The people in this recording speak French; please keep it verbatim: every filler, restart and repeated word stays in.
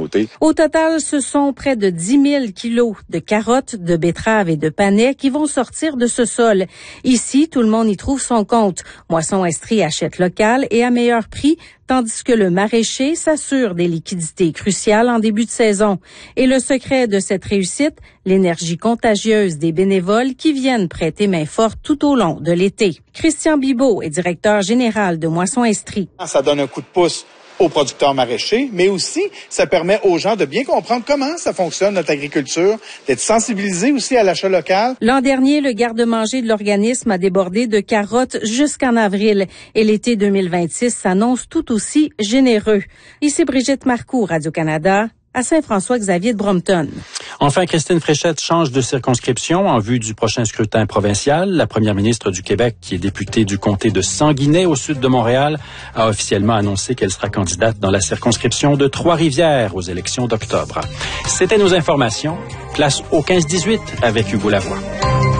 communauté. Au total, ce sont près de dix mille kilos de carottes, de betteraves et de panais qui vont sortir de ce sol. Ici, tout le monde y trouve son compte. Moisson Estrie achète local et à meilleur prix, tandis que le maraîcher s'assure des liquidités cruciales en début de saison. Et le secret de cette réussite, l'énergie contagieuse des bénévoles qui viennent prêter main forte tout au long de l'été. Christian Bibeau est directeur général de Moisson Estrie. Ça donne un coup de pouce aux producteurs maraîchers, mais aussi, ça permet aux gens de bien comprendre comment ça fonctionne, notre agriculture, d'être sensibilisés aussi à l'achat local. L'an dernier, le garde-manger de l'organisme a débordé de carottes jusqu'en avril et l'été deux mille vingt-six s'annonce tout aussi généreux. Ici Brigitte Marcoux, Radio-Canada, à Saint-François-Xavier de Brompton. Enfin, Christine Fréchette change de circonscription en vue du prochain scrutin provincial. La première ministre du Québec, qui est députée du comté de Sanguinet, au sud de Montréal, a officiellement annoncé qu'elle sera candidate dans la circonscription de Trois-Rivières aux élections d'octobre. C'était nos informations. Place au quinze dix-huit avec Hugo Lavoie.